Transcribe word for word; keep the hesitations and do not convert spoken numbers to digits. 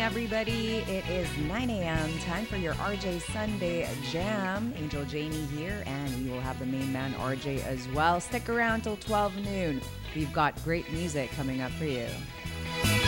everybody. It is nine a.m. Time for your R J Sunday Jam. Angel Jamie here, and we will have the main man R J as well. Stick around till twelve noon. We've got great music coming up for you.